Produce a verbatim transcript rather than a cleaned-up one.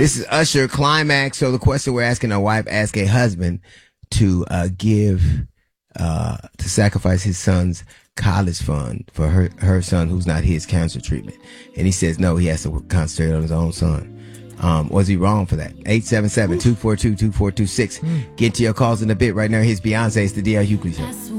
This is Usher Climax. So the question we're asking, a wife ask a husband to uh, give, uh, to sacrifice his son's college fund for her, her son who's not his cancer treatment. And he says no, he has to concentrate on his own son. Um, was he wrong for that? eight seven seven, two four two, two four two six. Get to your calls in a bit. Right now, here's Beyonce. It's the D L Hughley Show.